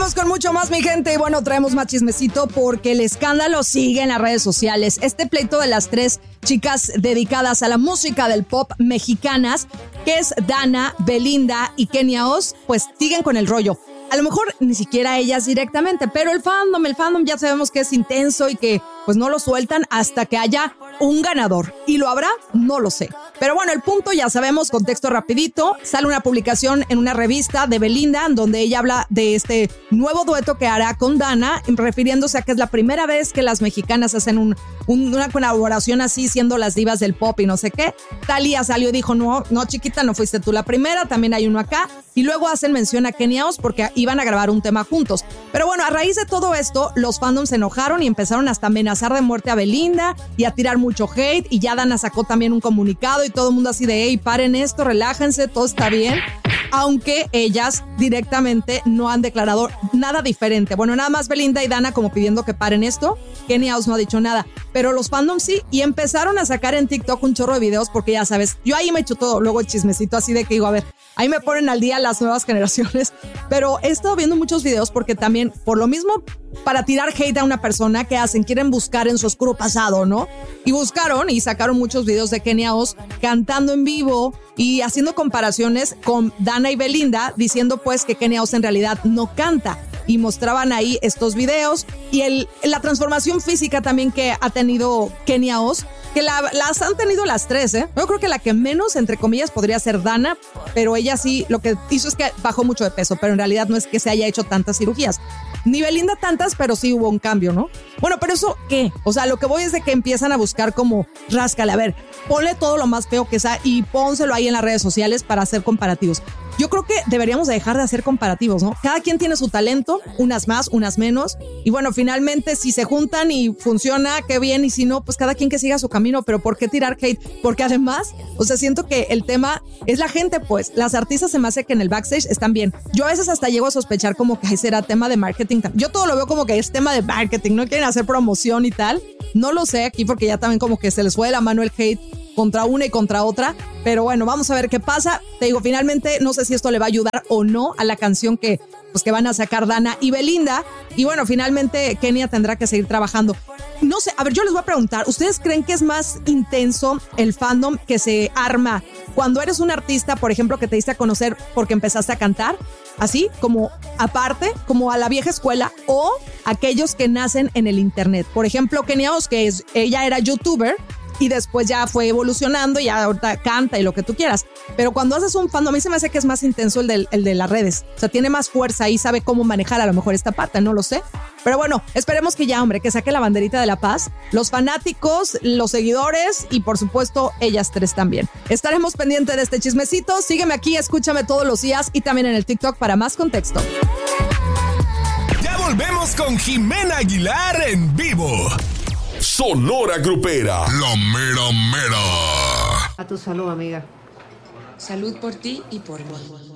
Vamos con mucho más, mi gente. Y bueno, traemos más chismecito porque el escándalo sigue en las redes sociales. Este pleito de las tres chicas dedicadas a la música del pop mexicanas, que es Dana, Belinda y Kenia Oz, pues siguen con el rollo. A lo mejor ni siquiera ellas directamente, pero el fandom ya sabemos que es intenso y que pues no lo sueltan hasta que haya un ganador. ¿Y lo habrá? No lo sé. Pero bueno, el punto ya sabemos, contexto rapidito. Sale una publicación en una revista de Belinda donde ella habla de este nuevo dueto que hará con Dana, refiriéndose a que es la primera vez que las mexicanas hacen una colaboración así, siendo las divas del pop y no sé qué. Thalía salió y dijo, no, chiquita, no fuiste tú la primera, también hay uno acá. Y luego hacen mención a Kenia Oz porque iban a grabar un tema juntos. Pero bueno, a raíz de todo esto, los fandoms se enojaron y empezaron hasta a amenazar de muerte a Belinda y a tirar mucho hate. Y ya Dana sacó también un comunicado y todo el mundo así de, hey, paren esto, relájense, todo está bien. Aunque ellas directamente no han declarado nada diferente. Bueno, nada más Belinda y Dana como pidiendo que paren esto. Kenia Oz no ha dicho nada, pero los fandoms sí, y empezaron a sacar en TikTok un chorro de videos porque ya sabes, yo ahí me echo todo, luego el chismecito así de que digo, a ver, ahí me ponen al día las nuevas generaciones, pero he estado viendo muchos videos porque también, por lo mismo, para tirar hate a una persona que hacen, quieren buscar en su oscuro pasado, ¿no? Y buscaron y sacaron muchos videos de Kenia Oz cantando en vivo y haciendo comparaciones con Dana y Belinda, diciendo pues que Kenia Oz en realidad no canta. Y mostraban ahí estos videos y la transformación física también que ha tenido Kenia Oz, que las han tenido las tres, ¿eh? Yo creo que la que menos, entre comillas, podría ser Dana, pero ella sí, lo que hizo es que bajó mucho de peso, pero en realidad no es que se haya hecho tantas cirugías. Ni Belinda tantas, pero sí hubo un cambio, ¿no? Bueno, pero ¿eso qué? O sea, lo que voy es de que empiezan a buscar como, ráscale, a ver, ponle todo lo más feo que sea y pónselo ahí en las redes sociales para hacer comparativos. Yo creo que deberíamos dejar de hacer comparativos, ¿no? Cada quien tiene su talento, unas más, unas menos. Y bueno, finalmente, si se juntan y funciona, qué bien. Y si no, pues cada quien que siga su camino. Pero ¿por qué tirar hate? Porque además, o sea, siento que el tema es la gente, pues. Las artistas se me hace que en el backstage están bien. Yo a veces hasta llego a sospechar como que será tema de marketing. Yo todo lo veo como que es tema de marketing. No quieren hacer promoción y tal. No lo sé aquí porque ya también como que se les fue de la mano el hate contra una y contra otra, pero bueno, vamos a ver qué pasa. Te digo, finalmente no sé si esto le va a ayudar o no a la canción que van a sacar Dana y Belinda, y bueno, finalmente Kenia tendrá que seguir trabajando. No sé, a ver, yo les voy a preguntar, ¿ustedes creen que es más intenso el fandom que se arma cuando eres un artista, por ejemplo, que te diste a conocer porque empezaste a cantar, así como aparte, como a la vieja escuela, o aquellos que nacen en el internet? Por ejemplo, Kenia Oz, que ella era youtuber y después ya fue evolucionando y ahorita canta y lo que tú quieras. Pero cuando haces un fandom, a mí se me hace que es más intenso el de las redes. O sea, tiene más fuerza y sabe cómo manejar a lo mejor esta parte, no lo sé. Pero bueno, esperemos que ya, hombre, que saque la banderita de la paz, los fanáticos, los seguidores y por supuesto ellas tres también. Estaremos pendientes de este chismecito. Sígueme aquí, escúchame todos los días y también en el TikTok para más contexto. Ya volvemos con Jimena Aguilar en vivo. Sonora Grupera, la mera mera. A tu salud, amiga. Salud por ti y por mí.